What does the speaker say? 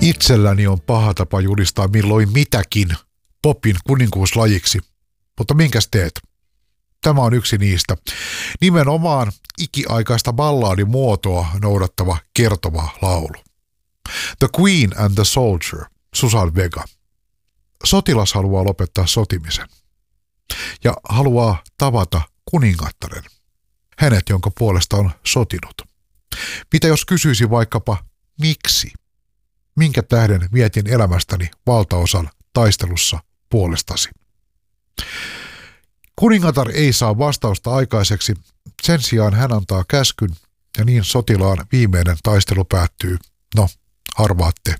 Itselläni on paha tapa julistaa milloin mitäkin popin kuninkuuslajiksi, mutta minkäs teet? Tämä on yksi niistä. Nimenomaan ikiaikaista ballaadimuotoa noudattava kertova laulu. The Queen and the Soldier, Susan Vega. Sotilas haluaa lopettaa sotimisen ja haluaa tavata kuningattaren, hänet jonka puolesta on sotinut. Mitä jos kysyisi vaikkapa miksi? Minkä tähden vietin elämästäni valtaosan taistelussa puolestasi? Kuningatar ei saa vastausta aikaiseksi, sen sijaan hän antaa käskyn ja niin sotilaan viimeinen taistelu päättyy. No, arvaatte